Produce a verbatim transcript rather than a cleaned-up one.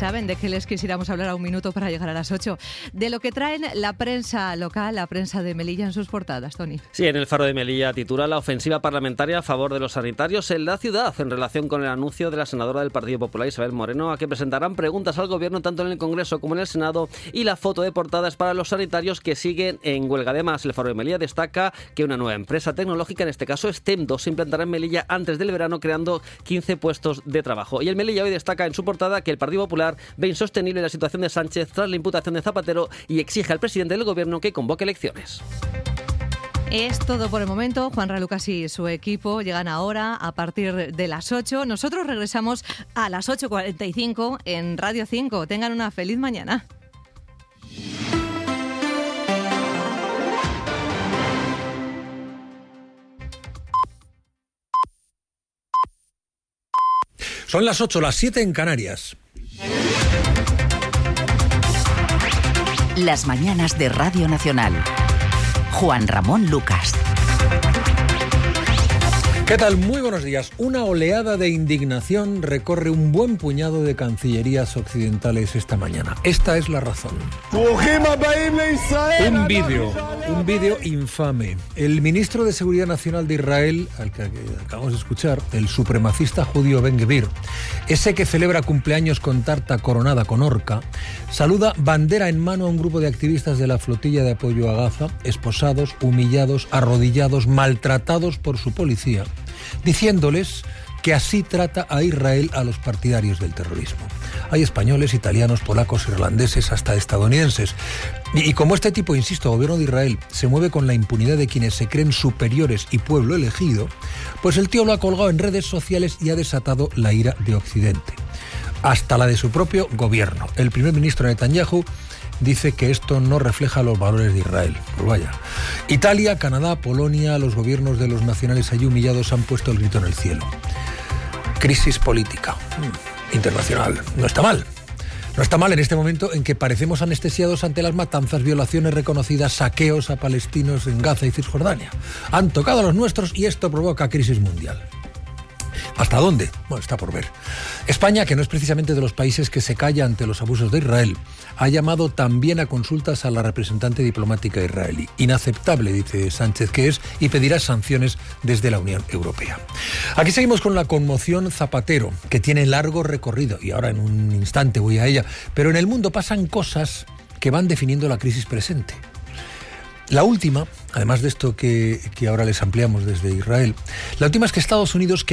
saben de qué les quisiéramos hablar a un minuto para llegar a las ocho. De lo que traen la prensa local, la prensa de Melilla en sus portadas, Tony. Sí, en el Faro de Melilla titula la ofensiva parlamentaria a favor de los sanitarios en la ciudad, en relación con el anuncio de la senadora del Partido Popular, Isabel Moreno, a que presentarán preguntas al Gobierno tanto en el Congreso como en el Senado, y la foto de portada es para los sanitarios que siguen en huelga. Además, el Faro de Melilla destaca que una nueva empresa tecnológica, en este caso Stemdo, se implantará en Melilla antes del verano, creando quince puestos de trabajo. Y el Melilla hoy destaca en su portada que el Partido Popular ve insostenible la situación de Sánchez tras la imputación de Zapatero y exige al presidente del Gobierno que convoque elecciones. Es todo por el momento. Juanra Lucas y su equipo llegan ahora a partir de las ocho. Nosotros regresamos a las ocho cuarenta y cinco en Radio cinco. Tengan una feliz mañana. Son las ocho, las siete en Canarias. Las mañanas de Radio Nacional. Juan Ramón Lucas. ¿Qué tal? Muy buenos días. Una oleada de indignación recorre un buen puñado de cancillerías occidentales esta mañana. Esta es la razón. Un vídeo, un vídeo infame. El ministro de Seguridad Nacional de Israel, al que acabamos de escuchar, el supremacista judío Ben Gvir, ese que celebra cumpleaños con tarta coronada con orca, saluda bandera en mano a un grupo de activistas de la flotilla de apoyo a Gaza, esposados, humillados, arrodillados, maltratados por su policía, diciéndoles que así trata a Israel a los partidarios del terrorismo. Hay españoles, italianos, polacos, irlandeses, hasta estadounidenses. Y, y como este tipo, insisto, gobierno de Israel, se mueve con la impunidad de quienes se creen superiores y pueblo elegido, pues el tío lo ha colgado en redes sociales y ha desatado la ira de Occidente. Hasta la de su propio gobierno. El primer ministro Netanyahu dice que esto no refleja los valores de Israel. Pues vaya. Italia, Canadá, Polonia, los gobiernos de los nacionales allí humillados han puesto el grito en el cielo. Crisis política mm, internacional. No está mal. No está mal en este momento en que parecemos anestesiados ante las matanzas, violaciones reconocidas, saqueos a palestinos en Gaza y Cisjordania. Han tocado a los nuestros y esto provoca crisis mundial. ¿Hasta dónde? Bueno, está por ver. España, que no es precisamente de los países que se calla ante los abusos de Israel, ha llamado también a consultas a la representante diplomática israelí. Inaceptable, dice Sánchez, que es, y pedirá sanciones desde la Unión Europea. Aquí seguimos con la conmoción Zapatero, que tiene largo recorrido, y ahora en un instante voy a ella, pero en el mundo pasan cosas que van definiendo la crisis presente. La última, además de esto que, que ahora les ampliamos desde Israel, la última es que Estados Unidos, que